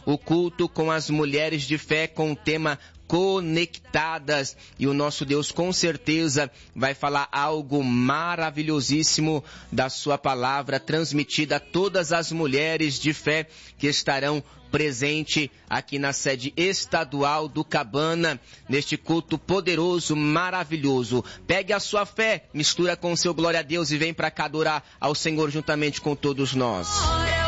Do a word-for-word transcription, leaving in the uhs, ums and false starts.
o culto com as mulheres de fé com o tema Conectadas, e o nosso Deus com certeza vai falar algo maravilhosíssimo da sua palavra transmitida a todas as mulheres de fé que estarão presente aqui na sede estadual do Cabana, neste culto poderoso, maravilhoso. Pegue a sua fé, mistura com o seu glória a Deus e vem para cá adorar ao Senhor juntamente com todos nós.